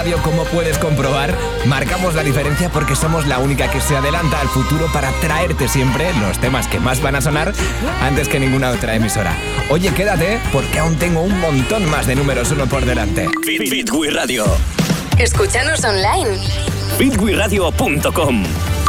Radio, como puedes comprobar, marcamos la diferencia porque somos la única que se adelanta al futuro para traerte siempre los temas que más van a sonar antes que ninguna otra emisora. Oye, quédate porque aún tengo un montón más de números uno por delante. Fit Radio. Escúchanos online. fitwiradio.com